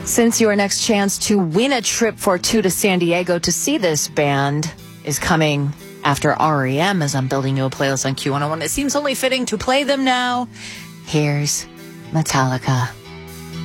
Since your next chance to win a trip for two to San Diego to see this band is coming after REM, as I'm building you a playlist on Q101, it seems only fitting to play them now. Here's Metallica.